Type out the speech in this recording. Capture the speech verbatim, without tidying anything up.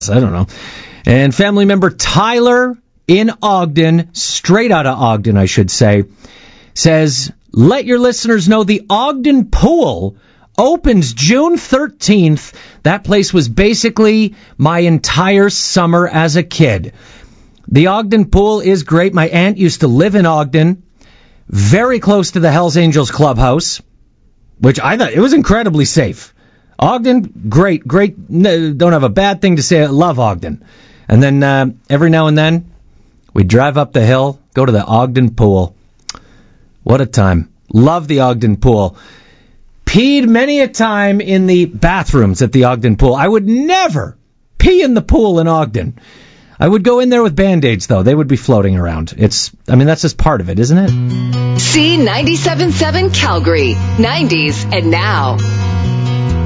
guess. I don't know. And family member Tyler in Ogden, straight out of Ogden, I should say, says, let your listeners know the Ogden Pool opens June thirteenth. That place was basically my entire summer as a kid. The Ogden Pool is great. My aunt used to live in Ogden, very close to the Hells Angels clubhouse, which I thought it was incredibly safe. Ogden, great, great. No, don't have a bad thing to say. I love Ogden. And then uh, every now and then, we drive up the hill, go to the Ogden Pool. What a time. Love the Ogden Pool. Peed many a time in the bathrooms at the Ogden Pool. I would never pee in the pool in Ogden. I would go in there with Band-Aids, though. They would be floating around. It's, I mean, that's just part of it, isn't it? C ninety-seven point seven Calgary, nineties and now.